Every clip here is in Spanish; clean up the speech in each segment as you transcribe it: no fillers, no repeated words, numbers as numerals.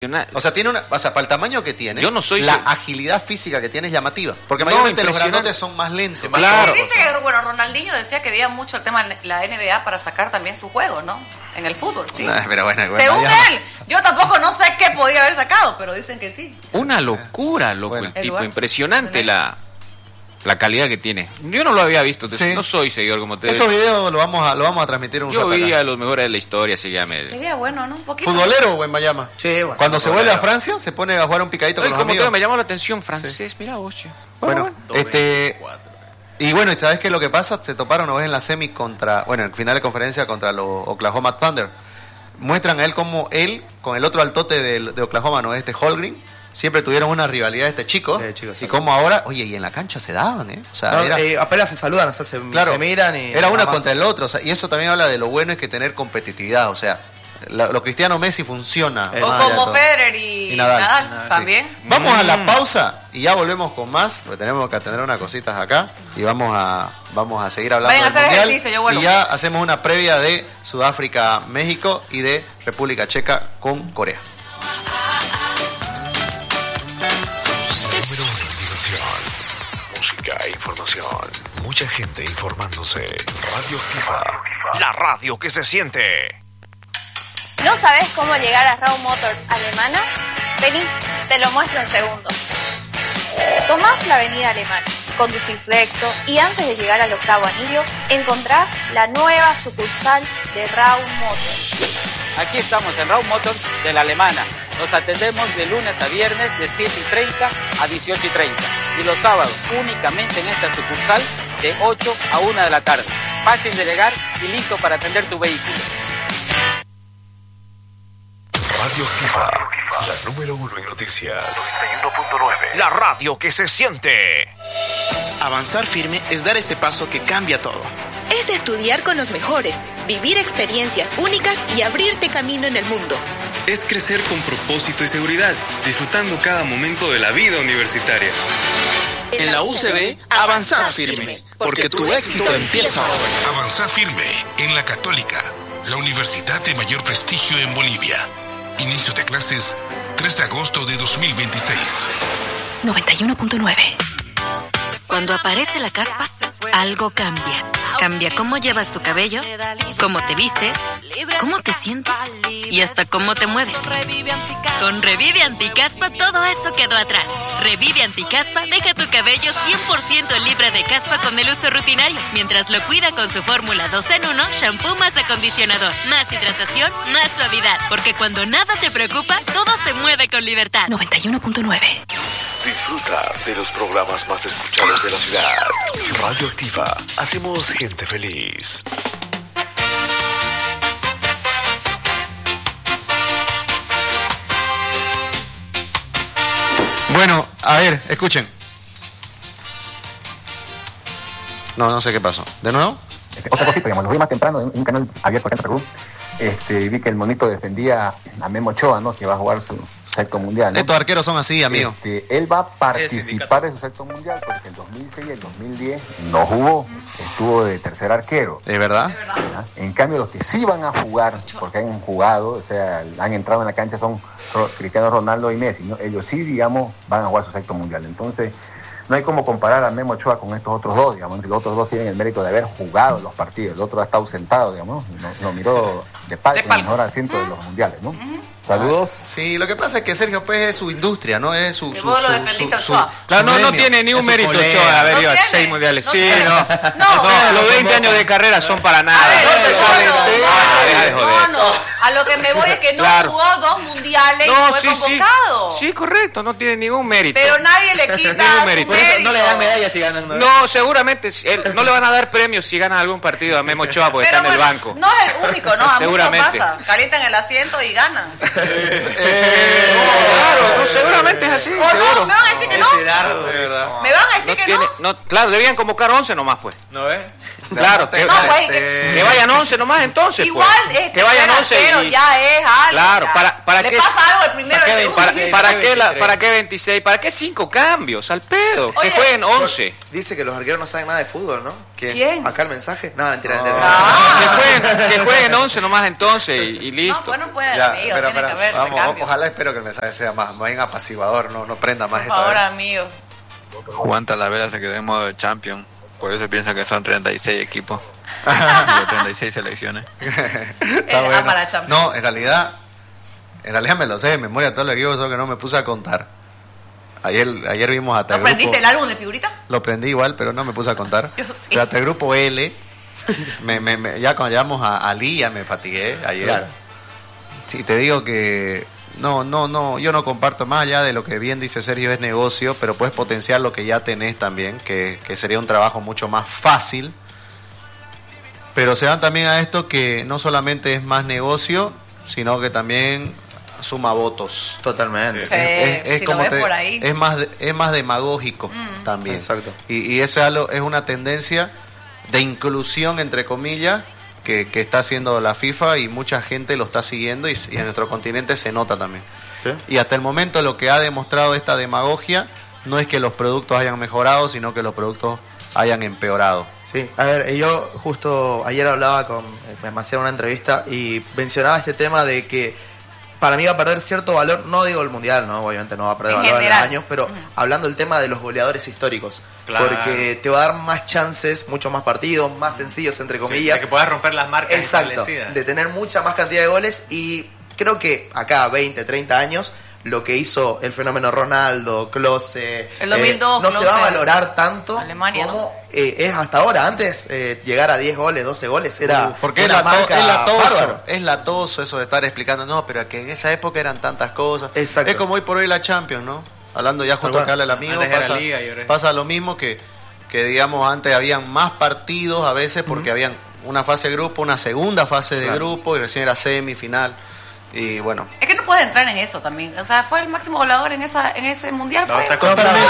O sea, para el tamaño que tiene, yo no soy la agilidad física que tiene es llamativa. Porque mayormente los grandotes son más lentos. Claro. Dice que, bueno, Ronaldinho decía que veía mucho el tema de la NBA para sacar también su juego, ¿no? En el fútbol, sí. No, pero bueno, según él, yo tampoco no sé qué podría haber sacado, pero dicen que sí. Una locura, loco, el tipo. Impresionante la calidad que tiene. Yo no lo había visto, no soy seguidor como ustedes. Esos videos lo vamos a transmitir un rato. Yo vi a los mejores de la historia, sería bueno, ¿no? Un poquito. ¿Futbolero o en Miami? Sí, bueno. Cuando se vuelve a Francia, se pone a jugar un picadito con los amigos. Me llamó la atención francés, mira vos. Bueno, y bueno, ¿sabes qué es lo que pasa? Se toparon una vez en la semi en el final de conferencia contra los Oklahoma Thunder. Muestran a él como él, con el otro altote de Oklahoma, ¿no? Holmgren, siempre tuvieron una rivalidad chicos, y como ahora, oye, y en la cancha se daban, O sea, apenas se saludan, o sea, se miran y... Era uno contra el otro, o sea, y eso también habla de lo bueno es que tener competitividad, o sea, lo Cristiano Messi funciona. O como Federer y Nadal también. Sí. Vamos a la pausa y ya volvemos con más, porque tenemos que atender unas cositas acá, y vamos a seguir hablando del mundial, ejercicio, yo vuelvo. Y ya hacemos una previa de Sudáfrica, México y de República Checa con Corea. Música e información. Mucha gente informándose. Radioactiva. La radio que se siente. ¿No sabes cómo llegar a Raw Motors Alemana? Vení, te lo muestro en segundos. Tomás la avenida Alemana, conducís recto y antes de llegar al 8º anillo encontrás la nueva sucursal de Raw Motors. Aquí estamos en Raw Motors de la Alemana. Nos atendemos de lunes a viernes de 7:30 a 18:30 y los sábados únicamente en esta sucursal de 8 a 1 de la tarde. Fácil de llegar y listo para atender tu vehículo. Radioactiva, la número 1 en noticias. 91.9. La radio que se siente. Avanzar firme es dar ese paso que cambia todo. Es estudiar con los mejores, vivir experiencias únicas y abrirte camino en el mundo. Es crecer con propósito y seguridad, disfrutando cada momento de la vida universitaria. En la UCB, avanzar firme, porque tu éxito empieza hoy. Avanzar firme en la Católica, la universidad de mayor prestigio en Bolivia. Inicio de clases 3 de agosto de 2026. 91.9. Cuando aparece la caspa, algo cambia. Cambia cómo llevas tu cabello, cómo te vistes, cómo te sientes y hasta cómo te mueves. Con Revive Anticaspa todo eso quedó atrás. Revive Anticaspa deja tu cabello 100% libre de caspa con el uso rutinario, mientras lo cuida con su fórmula 2 en 1, shampoo más acondicionador, más hidratación, más suavidad. Porque cuando nada te preocupa, todo se mueve con libertad. 91.9. Disfruta de los programas más escuchados de la ciudad. Radioactiva. Hacemos gente feliz. Bueno, a ver, escuchen. No sé qué pasó. ¿De nuevo? Otra cosita, digamos, lo vi más temprano en un canal abierto acá en Perú. Vi que el monito defendía a Memo Ochoa, ¿no? Que va a jugar su sexto mundial, ¿no? Estos arqueros son así, amigo. Él va a participar de su sexto mundial porque en 2006 y el 2010 no jugó, estuvo de tercer arquero. ¿Es verdad? En cambio, los que sí van a jugar, porque han jugado, o sea, han entrado en la cancha son Cristiano Ronaldo y Messi, ¿no? Ellos sí, digamos, van a jugar su sexto mundial. Entonces, no hay como comparar a Memo Ochoa con estos otros dos, digamos. Los otros dos tienen el mérito de haber jugado los partidos, el otro ha estado ausentado, digamos, lo miró de palco en el mejor asiento de los mundiales, ¿no? Saludos. Sí, lo que pasa es que Sergio Pérez es su industria, ¿no? Es su Claro, no tiene ni un mérito Ochoa de haber ido a 6 mundiales. Sí, no. Los 20 años de carrera son para nada. A lo que me voy es que no jugó 2 mundiales y fue convocado. Sí, correcto, no tiene ningún mérito. Pero nadie le quita su mérito. No le dan medallas si ganan. No, seguramente no le van a dar premios si gana algún partido a Memo Ochoa porque está en el banco. No es el único, ¿no? A seguramente. muchos pasa. Calientan el asiento y ganan. Claro, seguramente es así. No, me van a decir que no. De verdad. Me van a decir que no. Claro, debían convocar 11 nomás, pues. ¿No ves? Claro, que vayan 11 nomás entonces. Igual, pues. Que vayan 11 pero ya es algo. Claro, ¿para le qué? pasa algo el primero ¿Para qué 26? ¿Para qué 5 cambios? Al pedo. Que jueguen 11. Dice que los arqueros no saben nada de fútbol, ¿no? ¿Quién? ¿Acá el mensaje? No, mentira. Que jueguen 11 nomás entonces y listo. No, pues no puede, Ya, amigo, pero, tiene que haber recambio. ojalá espero que el mensaje sea más bien apaciguador, no prenda más Por favor, amigo. Juan Talavera se quedó en modo de champion, por eso piensa que son 36 equipos. Digo, 36 selecciones. Está bueno. Para Champions. No, en realidad me lo sé de memoria todos los equipos, solo que no me puse a contar. Ayer vimos hasta ¿No prendiste el álbum de figuritas? Lo prendí igual, pero no me puse a contar. Yo sí. Pero hasta el grupo L, ya cuando llegamos a Lee ya me fatigué ayer. Claro. Sí, te digo que no, yo no comparto, más allá de lo que bien dice Sergio, es negocio, pero puedes potenciar lo que ya tenés también, que sería un trabajo mucho más fácil. Pero se dan también a esto que no solamente es más negocio, sino que también suma votos. Totalmente. Sí, Es si como lo ves por ahí. es más demagógico también. Exacto. Y eso es una tendencia de inclusión, entre comillas, que está haciendo la FIFA, y mucha gente lo está siguiendo, y en nuestro continente se nota también. ¿Sí? Y hasta el momento lo que ha demostrado esta demagogia no es que los productos hayan mejorado, sino que los productos hayan empeorado. Sí, a ver, yo justo ayer hablaba me hacían una entrevista y mencionaba este tema de que para mí va a perder cierto valor, no digo el mundial, no, obviamente no va a perder valor en los años, pero hablando del tema de los goleadores históricos, claro, porque te va a dar más chances, muchos más partidos, más sencillos entre comillas, de que puedas romper las marcas establecidas, de tener mucha más cantidad de goles. Y creo que acá 20, 30 años lo que hizo el fenómeno Ronaldo, Klose, el 2002, no Klose, se va a valorar tanto Alemania, como ¿no? Es hasta ahora. Antes llegar a 10 goles, 12 goles era porque una marca es latoso eso de estar explicando, no, pero que en esa época eran tantas cosas. Exacto. Es como hoy por hoy la Champions, ¿no? Hablando ya justo acá al amigo, pasa lo mismo que digamos antes habían más partidos a veces porque habían una fase de grupo, una segunda fase de grupo, y recién era semifinal. Y bueno, es que no puedes entrar en eso también. O sea, fue el máximo goleador en ese mundial. No, fue,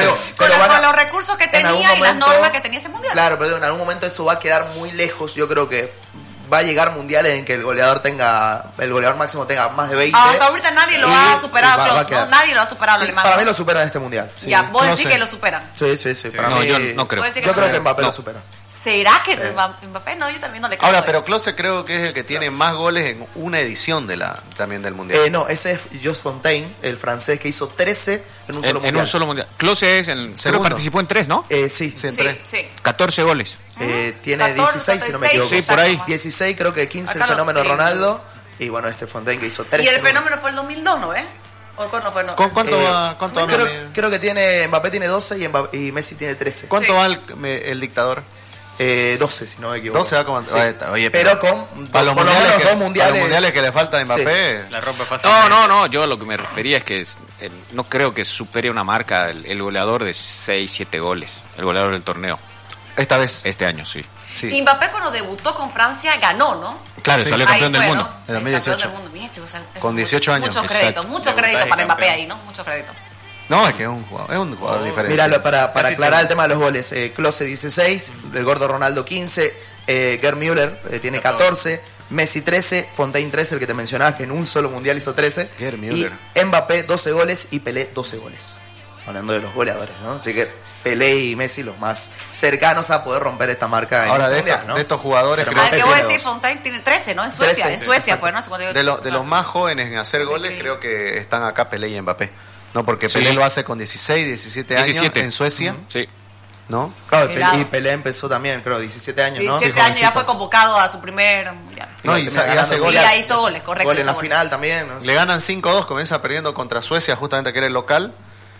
con los recursos que tenía y las normas que tenía ese mundial. Claro, pero en algún momento eso va a quedar muy lejos. Yo creo que va a llegar mundiales en que el goleador máximo tenga más de 20. Hasta ahorita nadie lo ha superado, ¿no? Nadie lo ha superado, el alemán. Para mí lo superan este mundial. Sí. Ya, vos decís que lo superan. Sí. Para mí, yo no creo. Yo creo que Mbappé lo supera. ¿Será que Mbappé? No, yo también no le creo. Ahora, pero Klose creo que es el que tiene más goles en una edición también del mundial. No, ese es Jos Fontaine, el francés, que hizo 13 en un solo mundial. En un solo mundial. Klose es creo participó en 3, ¿no? Sí, en 3. Sí. 14 goles. Tiene 16, si no me equivoco. Sí, por ahí. 16, creo que 15 acá el fenómeno tengo. Ronaldo. Y bueno, este Fontaine que hizo 13. Y el fenómeno fue el 2002, ¿no? ¿O cuándo fue? No. ¿Cuánto va? Creo que Mbappé tiene 12 y Messi tiene 13. ¿Cuánto va el dictador? 12, si no me equivoco. 12 va como... Sí. Oye, pero con para los mundiales que le falta a Mbappé... La rompe fácil. No, yo a lo que me refería es que no creo que supere una marca el goleador de 6, 7 goles, el goleador del torneo. Esta vez. Este año, sí. Y Mbappé cuando debutó con Francia ganó, ¿no? Claro, salió campeón del mundo. En 2018. Campeón del mundo. Bien, chicos, con 18 años. Mucho crédito para Mbappé ahí, ¿no? Mucho crédito. No, es que es un jugador diferente. Mira, para aclarar el tema de los goles, Klose 16, el gordo Ronaldo 15, Gerd Müller tiene 14, Messi 13, Fontaine 13, el que te mencionabas que en un solo mundial hizo 13, y Mbappé 12 goles y Pelé 12 goles. Hablando de los goleadores, ¿no? Así que Pelé y Messi los más cercanos a poder romper esta marca en ahora, este mundial, ¿no? De estos jugadores... ¿Qué voy a decir? Fontaine tiene 13, ¿no? En Suecia, 13, en Suecia, exacto. pues, ¿no? De los más jóvenes en hacer goles, creo que están acá Pelé y Mbappé. No, porque Pelé lo hace con 16, 17 años en Suecia. Sí. ¿No? Claro, y Pelé empezó también, creo, 17 años, ¿no? 17 años, ya fue convocado a su primer mundial. No, y hace goles. Y ya hizo goles, correcto. Gol en la final también, ¿no? Le ganan 5-2, comienza perdiendo contra Suecia, justamente que era el local.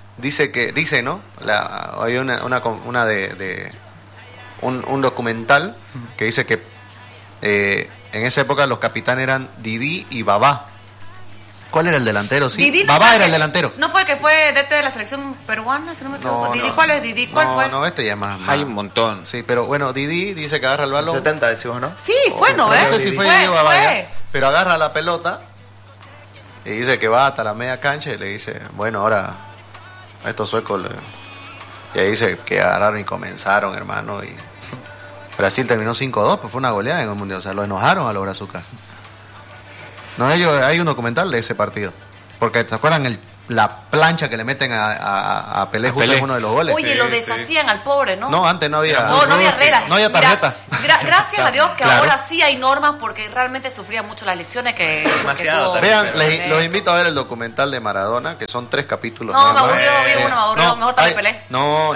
Dice, ¿no? Hay un documental que dice que en esa época los capitanes eran Didi y Babá. ¿Cuál era el delantero? Sí, Didi Babá era el delantero. ¿No fue el que fue DT de la selección peruana, si no me equivoco? ¿Didi cuál es? ¿Didi cuál fue? No, este ya más. Hay un montón. Sí, pero bueno, Didi dice que agarra el balón. 70 decimos, ¿no? Sí, fue, ¿no? No sé si fue Didi o Babá, pero agarra la pelota y dice que va hasta la media cancha y le dice, bueno, ahora a estos suecos y ahí dice que agarraron y comenzaron, hermano, y Brasil terminó 5-2, pues fue una goleada en el mundial, o sea, lo enojaron a los brazucas. No, hay un documental de ese partido, porque ¿te acuerdan la plancha que le meten a Pelé justo en uno de los goles. Oye, lo deshacían al pobre, ¿no? No, antes no había. No había reglas. No había tarjeta. Gracias a Dios que ahora sí hay normas, porque realmente sufría mucho las lesiones que tuvo. Vean, los invito a ver el documental de Maradona, que son 3 capítulos. No, me aburrió, mejor también Pelé. No.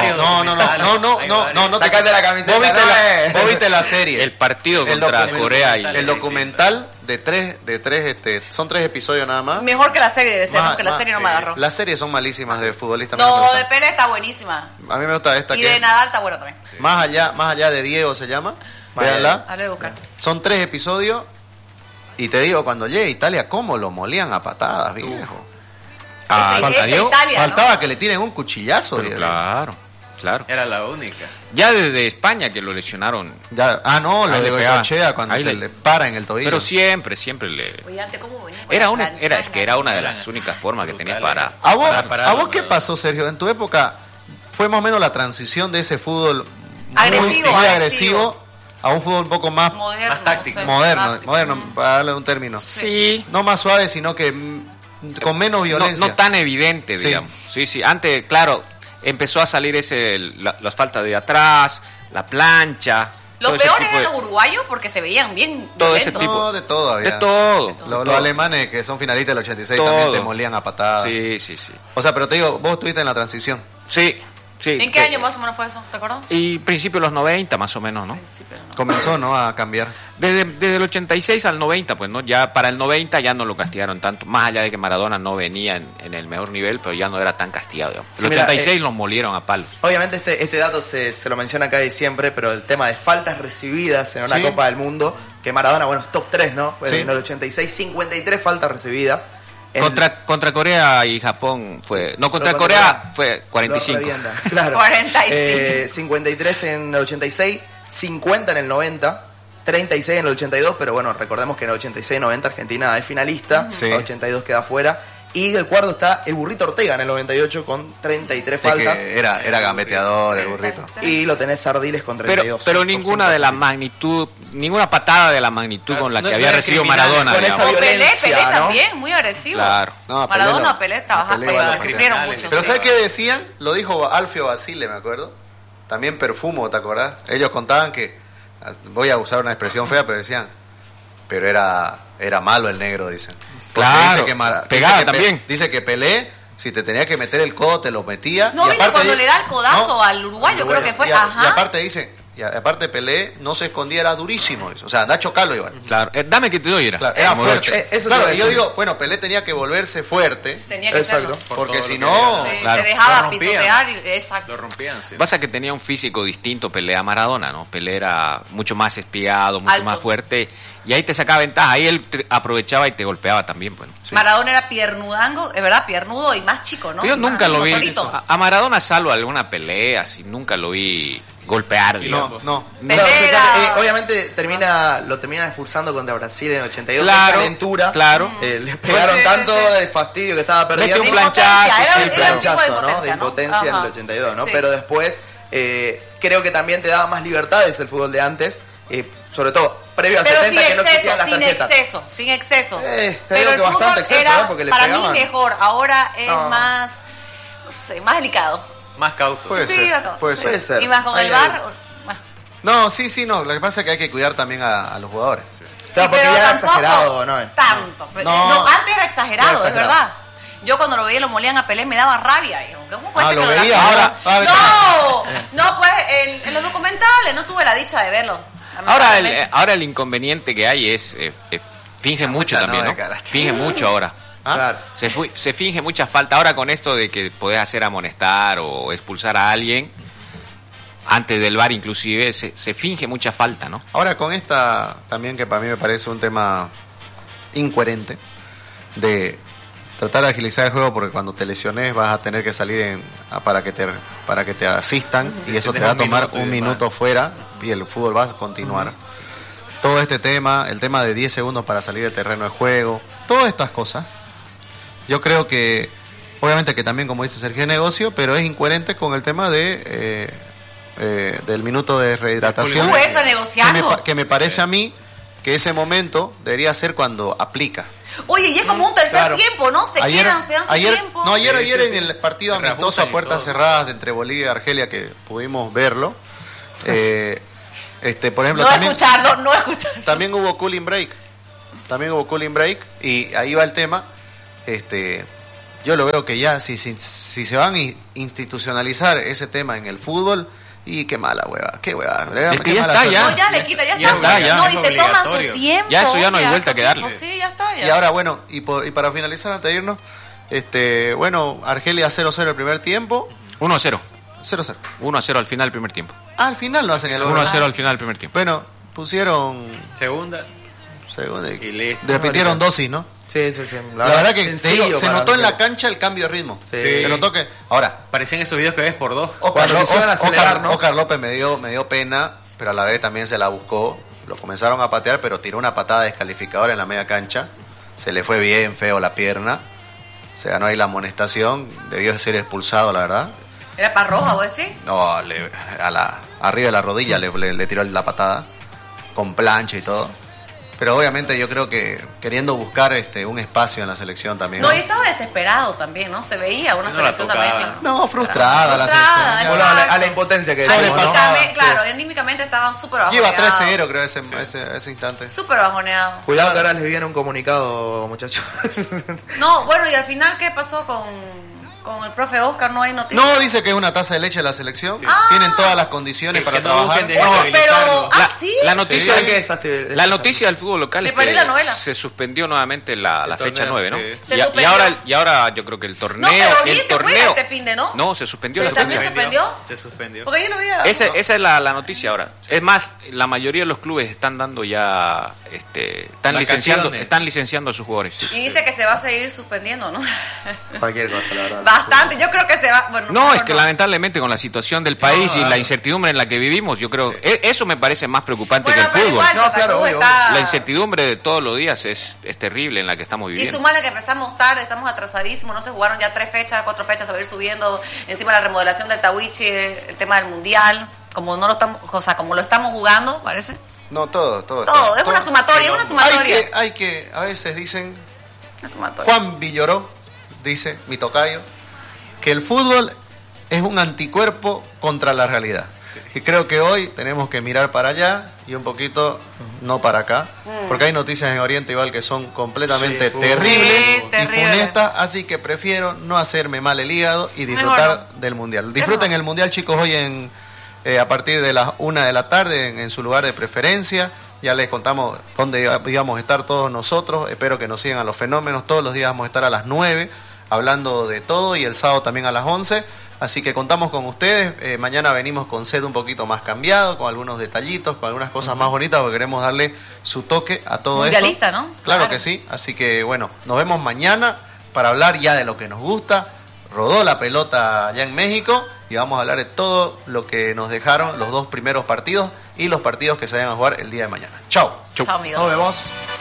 Sácate la camiseta. Vos viste la serie. El partido contra Corea y el documental de tres, son 3 episodios nada más. Mejor que la serie debe ser, porque la serie no me agarró. Las series son malísimas de futbolistas. No, de Pelé está buenísima. A mí me gusta esta. Y de Nadal está buena también. Más allá de Diego se llama. Véanla. Dale a buscar. Son 3 episodios. Y te digo, cuando llegue a Italia, ¿cómo lo molían a patadas, viejo? Faltaba que le tiren un cuchillazo. Claro. Era la única. Ya desde España que lo lesionaron. Lo de Goicoechea cuando se le para en el tobillo. Pero siempre le... Oye, antes, ¿cómo venía? Era una de las únicas formas que tenía para... ¿A vos qué pasó, Sergio? En tu época fue más o menos la transición de ese fútbol muy agresivo a un fútbol un poco más moderno, más táctico. Moderno, para darle un término. Sí. No más suave, sino que con menos violencia. No tan evidente, digamos. Sí. Antes, claro, empezó a salir las faltas de atrás, la plancha. Lo peor eran los uruguayos porque se veían bien todo violentos. Ese tipo. De todo había. De todo. Los alemanes que son finalistas del 86 también te molían a patadas. Sí. O sea, pero te digo, vos estuviste en la transición. Sí. ¿En qué año más o menos fue eso? ¿Te acuerdas? Y principio de los 90 más o menos, ¿no? Comenzó, ¿no? A cambiar. Desde el 86 al 90, pues, ¿no? Ya para el 90 ya no lo castigaron tanto. Más allá de que Maradona no venía en el mejor nivel, pero ya no era tan castigado, digamos. El 86 los molieron a palos. Obviamente este dato se lo menciona acá de siempre, pero el tema de faltas recibidas en una Copa del Mundo, que Maradona, bueno, es top 3, ¿no? Pues en el 86, 53 faltas recibidas. Contra Corea y Japón fue... No, contra Corea fue 45. Claro. 45. 53 en el 86, 50 en el 90, 36 en el 82, pero bueno, recordemos que en el 86-90 Argentina es finalista, el 82 queda fuera. Y el cuarto está el Burrito Ortega en el 98 con 33 faltas. Era gambeteador el Burrito. Y lo tenés Ardiles con 32. Pero ninguna de la magnitud, ninguna patada de la magnitud con la que había recibido Maradona. Con esa violencia, Pelé ¿no? también, muy agresivo. Claro. Maradona, Pelé trabajaban, sufrieron mucho. Pero ¿sabes qué decían? Lo dijo Alfio Basile, me acuerdo. También Perfumo, ¿te acordás? Ellos contaban que, voy a usar una expresión fea, pero decían, pero era malo el negro, dicen. Claro, pegaba también. Dice que Pelé, si te tenía que meter el codo, te lo metía. No, viste cuando le da el codazo al uruguayo, creo que fue. Y aparte dice, Pelé no se escondía, era durísimo eso. O sea, anda a chocarlo igual. Claro, dame que te doy, era. Claro, era fuerte. Y yo digo, bueno, Pelé tenía que volverse fuerte. Tenía que serlo. Porque si no... Se dejaba pisotear. Exacto. Lo rompían, sí. Pasa que tenía un físico distinto Pelé a Maradona, ¿no? Pelé era mucho más espiado, mucho más fuerte. Y ahí te sacaba ventaja. Ahí él aprovechaba y te golpeaba también, bueno. Sí. Maradona era piernudango, es verdad, piernudo y más chico, ¿no? Yo nunca lo vi. A Maradona, salvo alguna pelea, así, nunca lo vi golpear, digamos. No. Obviamente lo terminan expulsando contra Brasil en el 82. Claro, calentura. Claro. Le pegaron tanto de fastidio que estaba perdiendo. Mete un planchazo, un planchazo, ¿no? De impotencia en el 82, ¿no? Sí. Pero después creo que también te daba más libertades el fútbol de antes. Sobre todo previo al 70 que no existían las tarjetas. Sin exceso. Te digo que bastante exceso, era, porque le para pegaban. mí mejor, ahora es más, no sé, más delicado. Más cauto. Puede ser. Y más con el VAR. No, no. Lo que pasa es que hay que cuidar también a los jugadores. Sí, porque ya era exagerado, ¿no? Tanto. No, antes era exagerado, es verdad. Yo cuando lo veía lo molían a Pelé me daba rabia. ¿Cómo puede ser lo que veía ahora? No, pues en los documentales no tuve la dicha de verlo. Ahora el inconveniente que hay es finge mucho también, ¿no? Finge mucho ahora. Claro. Se finge mucha falta. Ahora con esto de que podés hacer amonestar o expulsar a alguien antes del VAR inclusive, se finge mucha falta, ¿no? Ahora con esta también, que para mí me parece un tema incoherente, de tratar de agilizar el juego, porque cuando te lesiones vas a tener que salir para que te asistan, y eso te va a tomar un minuto fuera y el fútbol va a continuar. Todo este tema, el tema de 10 segundos para salir del terreno de juego, todas estas cosas, yo creo que obviamente que también, como dice Sergio, es negocio, pero es incoherente con el tema del minuto de rehidratación. ¿Tú eso negociando? Que me parece a mí que ese momento debería ser cuando aplica. Oye, y es como un tercer Claro. tiempo, ¿no? Se Ayer dan su tiempo. No, ayer Sí. en el partido Se amistoso reajustan a y puertas todo. cerradas de entre Bolivia y Argelia que pudimos verlo. Por ejemplo, No escucharlo. también hubo cooling break. Y ahí va el tema. Yo lo veo que ya si se van a institucionalizar ese tema en el fútbol, y qué mala hueva, qué hueva. Es que qué ya mala está, suerte. ya. No, ya le quita, ya Ya está. está, ya. No, y Es se toman su obligatorio. tiempo. Ya eso ya no hay vuelta que darle. Sí, ya está. Ya. Y ahora, bueno, y para finalizar, antes de irnos, Argelia 0-0 el primer tiempo. 1-0. 0-0. 1-0 al final del primer tiempo. Al final lo hacen el gol. 1-0 al final del primer tiempo. Bueno, pusieron Segunda. y listo. repitieron dosis, ¿no? Sí. La verdad que te sencillo digo, se para notó en la Argelia. cancha el cambio de ritmo. Sí. Se notó que... Ahora, Parecían esos videos que ves por 2. Cuando quisieron acelerar, ¿no? Oscar López me dio pena, pero a la vez también se la buscó. Lo comenzaron a patear, pero tiró una patada descalificadora en la media cancha. Se le fue bien feo la pierna. Se ganó ahí la amonestación. Debió ser expulsado, la verdad. ¿Era para roja, vos decís? No, arriba de la rodilla le tiró la patada. Con plancha y todo. Pero obviamente yo creo que queriendo buscar un espacio en la selección también. No, y estaba desesperado también, ¿no? Se veía una Sí, no la selección también. tocaba. Claro. No, frustrada la Frustrada, selección. Bueno, exacto. a la impotencia que Anímicamente, claro, anímicamente estaban súper Lleva bajoneados. 3-0 creo ese instante. Súper bajoneados. Cuidado que ahora les viene un comunicado, muchachos. No, bueno, y al final, ¿qué pasó con el profe Oscar? No hay noticias. No, dice que es una taza de leche la selección. Ah. Tienen todas las condiciones Que para no trabajar. busquen desestabilizarlo. ¿Sí? La noticia, Sí, ¿qué es esa- la noticia del fútbol local Me es perdí que la novela. se suspendió nuevamente la fecha torneo, 9, ¿no? sí. Se Y suspendió. ahora yo creo que el torneo... No, pero el ahorita juega torneo este fin de, ¿no? No, se suspendió ¿Pero la también fecha. se suspendió? Se suspendió. Porque yo lo vi. Esa es la noticia ahora. Es más, la mayoría de los clubes están dando ya... están licenciando a sus jugadores. Sí. Y dice que se va a seguir suspendiendo, ¿no? Cualquier cosa, la verdad. Bastante. Yo creo que se va... Bueno, No, mejor es que lamentablemente con la situación del país y la incertidumbre en la que vivimos, yo creo... Eso me parece más preocupante Bueno, que el pero fútbol. igual, No, Santa claro, Cruz obvio, está... La incertidumbre de todos los días es terrible en la que estamos Y viviendo. sumarle que empezamos tarde, estamos atrasadísimos, no se jugaron ya 3 fechas, 4 fechas, se va a ir subiendo encima la remodelación del Tawichi, el tema del Mundial, como no lo estamos, o sea, como lo estamos jugando, parece. No, todo. Todo, es una sumatoria, es una sumatoria. Hay que, a veces dicen, Una sumatoria. Juan Villoró, dice mi tocayo, que el fútbol es un anticuerpo contra la realidad. Y creo que hoy tenemos que mirar para allá y un poquito no para acá, porque hay noticias en Oriente igual que son completamente terribles Sí, y terrible. funestas, así que prefiero no hacerme mal el hígado y disfrutar del Mundial. Disfruten el Mundial, chicos, hoy a partir de las 1 de la tarde en su lugar de preferencia. Ya les contamos dónde íbamos a estar todos nosotros. Espero que nos sigan a los fenómenos. Todos los días vamos a estar a las 9 hablando de todo y el sábado también a las 11. Así que contamos con ustedes. Mañana venimos con set un poquito más cambiado, con algunos detallitos, con algunas cosas más bonitas, porque queremos darle su toque a todo Mundialista, esto. ¿no? Claro que sí. Así que bueno, nos vemos mañana para hablar ya de lo que nos gusta. Rodó la pelota allá en México y vamos a hablar de todo lo que nos dejaron los 2 primeros partidos y los partidos que se vayan a jugar el día de mañana. Chao. Chao, amigos. Nos vemos.